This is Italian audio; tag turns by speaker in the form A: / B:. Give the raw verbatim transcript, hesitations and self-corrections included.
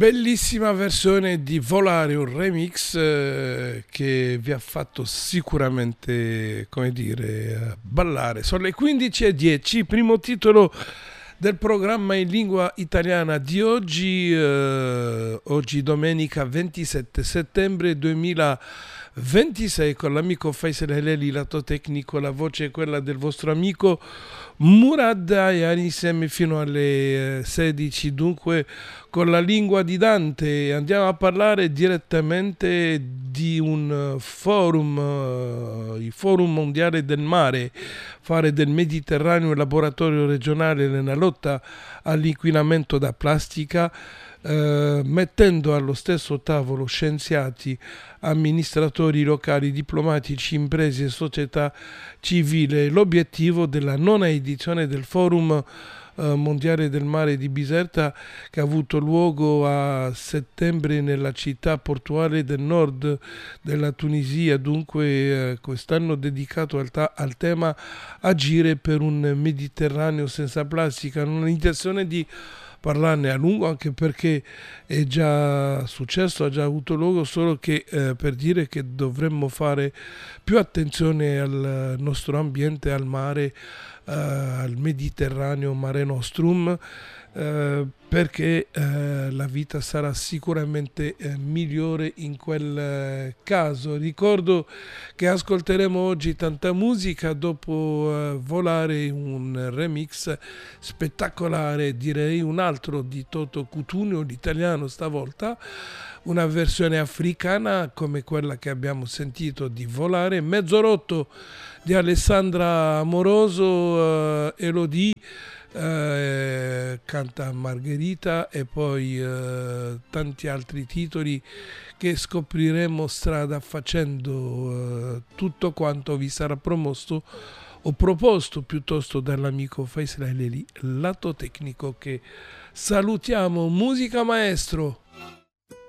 A: Bellissima versione di Volare, un remix eh, che vi ha fatto sicuramente, come dire, ballare. Sono le quindici e dieci, primo titolo del programma in lingua italiana di oggi, eh, oggi domenica ventisette settembre duemilaventisei, con l'amico Faisal Heleli, lato tecnico, la voce è quella del vostro amico Murad Ayani, insieme fino alle eh, sedici, dunque con la lingua di Dante. Andiamo a parlare direttamente di un forum, uh, il Forum Mondiale del Mare, fare del Mediterraneo, laboratorio regionale nella lotta all'inquinamento da plastica, eh, mettendo allo stesso tavolo scienziati, amministratori locali, diplomatici, imprese e società civile. L'obiettivo della nona edizione del Forum mondiale del mare di Biserta, che ha avuto luogo a settembre nella città portuale del nord della Tunisia, dunque eh, quest'anno dedicato al, ta- al tema agire per un Mediterraneo senza plastica. Non ho intenzione di parlarne a lungo, anche perché è già successo, ha già avuto luogo, solo che eh, per dire che dovremmo fare più attenzione al nostro ambiente, al mare, Uh, al Mediterraneo, Mare Nostrum, uh, perché uh, la vita sarà sicuramente uh, migliore in quel uh, caso. Ricordo che ascolteremo oggi tanta musica, dopo uh, Volare, un remix spettacolare, direi un altro di Toto Cutugno, l'italiano stavolta, una versione africana come quella che abbiamo sentito di Volare, Mezzo Rotto di Alessandra Amoroso, eh, Elodie, eh, canta Margherita, e poi eh, tanti altri titoli che scopriremo strada facendo. Eh, tutto quanto vi sarà promosso o proposto piuttosto dall'amico Faisal Heleli, lato tecnico, che salutiamo. Musica, maestro!